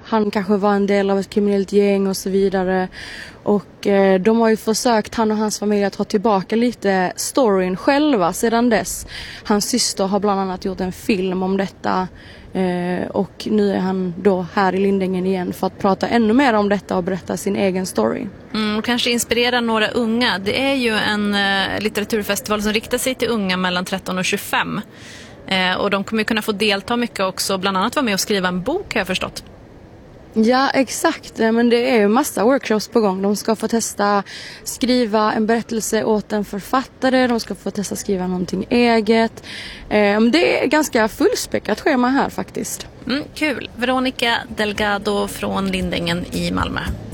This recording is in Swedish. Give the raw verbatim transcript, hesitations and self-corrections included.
han kanske var en del av ett kriminellt gäng och så vidare. Och eh, de har ju försökt, han och hans familj, att ta tillbaka lite storyn själva sedan dess. Hans syster har bland annat gjort en film om detta. Eh, och nu är han då här i Lindängen igen för att prata ännu mer om detta och berätta sin egen story. Mm, och kanske inspirera några unga. Det är ju en eh, litteraturfestival som riktar sig till unga mellan tretton och tjugofem. Eh, och de kommer ju kunna få delta mycket också, bland annat vara med och skriva en bok, har jag förstått. Ja, exakt. Men det är ju massa workshops på gång. De ska få testa skriva en berättelse åt en författare. De ska få testa skriva någonting eget. Eh, det är ganska fullspäckat schema här faktiskt. Mm, kul. Veronica Delgado från Lindängen i Malmö.